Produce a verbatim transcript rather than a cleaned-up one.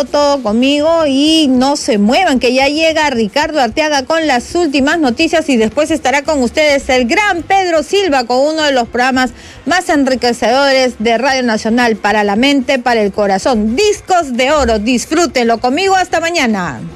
quedó todo conmigo y no se muevan, que ya llega Ricardo Arteaga con las últimas noticias y después estará con ustedes el gran Pedro Silva con uno de los programas más enriquecedores de Radio Nacional para la mente, para el corazón. Discos de Oro, disfrútenlo conmigo, hasta mañana.